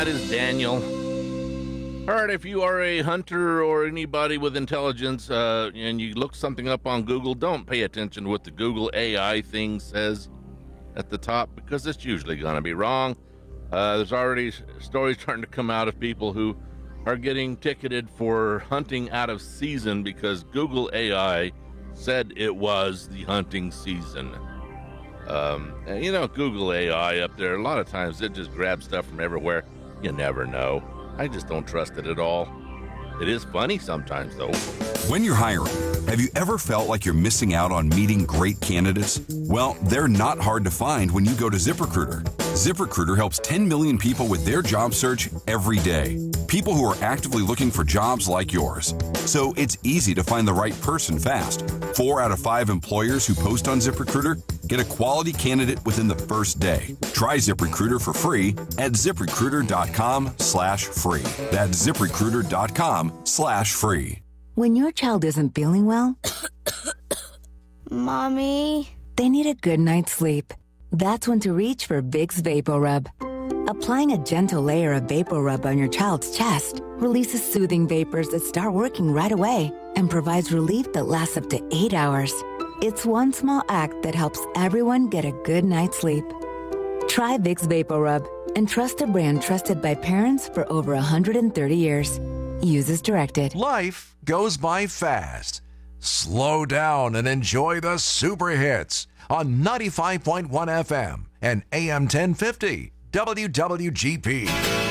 That is Daniel. All right, if you are a hunter or anybody with intelligence and you look something up on Google, don't pay attention to what the Google AI thing says at the top, because it's usually going to be wrong. There's already stories starting to come out of people who are getting ticketed for hunting out of season because Google AI said it was the hunting season. And Google AI up there, a lot of times it just grabs stuff from everywhere. You never know. I just don't trust it at all. It is funny sometimes, though. When you're hiring, have you ever felt like you're missing out on meeting great candidates? Well, they're not hard to find when you go to ZipRecruiter. ZipRecruiter helps 10 million people with their job search every day. People who are actively looking for jobs like yours. So it's easy to find the right person fast. 4 out of 5 employers who post on ZipRecruiter get a quality candidate within the first day. Try ZipRecruiter for free at ZipRecruiter.com/free. That's ZipRecruiter.com/free. When your child isn't feeling well, Mommy, they need a good night's sleep. That's when to reach for Vicks VapoRub. Applying a gentle layer of VapoRub on your child's chest releases soothing vapors that start working right away and provides relief that lasts up to 8 hours. It's one small act that helps everyone get a good night's sleep. Try Vicks VapoRub and trust a brand trusted by parents for over 130 years. Use as directed. Life goes by fast. Slow down and enjoy the super hits on 95.1 FM and AM 1050 WWGP.